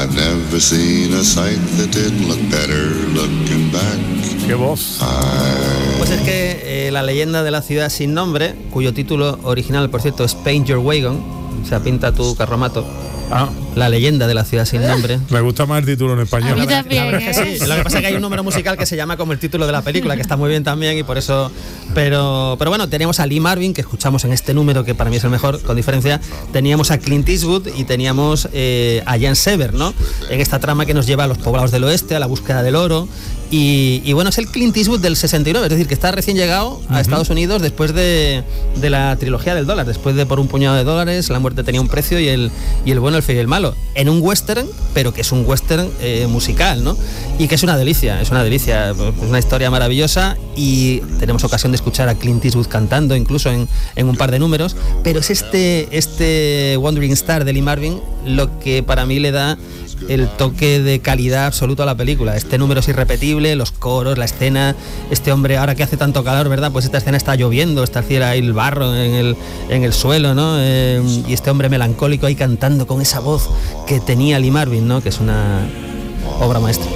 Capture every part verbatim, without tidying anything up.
I've never seen a sight that didn't look better looking back. ¡Qué voz! Pues es que eh, La leyenda de la ciudad sin nombre, cuyo título original, por cierto, es Paint Your Wagon, o sea, pinta tu carromato. Ah. La leyenda de la ciudad sin nombre. Me gusta más el título en español. A mí también, La verdad es que ¿eh? sí. Lo que pasa es que hay un número musical que se llama como el título de la película, que está muy bien también y por eso... Pero, pero bueno, teníamos a Lee Marvin, que escuchamos en este número, que para mí es el mejor, con diferencia. Teníamos a Clint Eastwood y teníamos eh, a Jan Sever, ¿no? En esta trama que nos lleva a los poblados del oeste, a la búsqueda del oro. Y, y bueno, es el Clint Eastwood del sesenta y nueve, es decir, que está recién llegado a uh-huh. Estados Unidos después de, de la trilogía del dólar, después de Por un puñado de dólares, La muerte tenía un precio y el, y el bueno, el feo y el malo, en un western, pero que es un western eh, musical, ¿no? Y que es una delicia, es una delicia, es una historia maravillosa y tenemos ocasión de escuchar a Clint Eastwood cantando incluso en, en un par de números, pero es este, este Wandering Star de Lee Marvin lo que para mí le da el toque de calidad absoluto a la película. Este número es irrepetible, los coros, la escena, este hombre, ahora que hace tanto calor, ¿verdad? Pues esta escena está lloviendo, está el cielo ahí, el barro en el, en el suelo, ¿no? Eh, y este hombre melancólico ahí cantando con esa voz que tenía Lee Marvin, ¿no? Que es una obra maestra.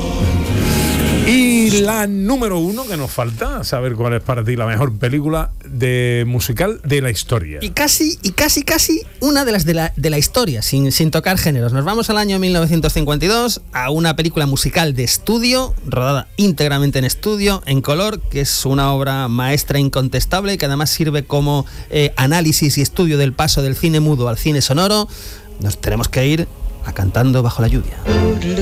Y la número uno que nos falta, saber cuál es para ti la mejor película de musical de la historia. Y casi, y casi, casi una de las de la, de la historia, sin, sin tocar géneros. Nos vamos al año mil novecientos cincuenta y dos, a una película musical de estudio, rodada íntegramente en estudio, en color, que es una obra maestra incontestable y que además sirve como eh, análisis y estudio del paso del cine mudo al cine sonoro. Nos tenemos que ir a Cantando bajo la lluvia.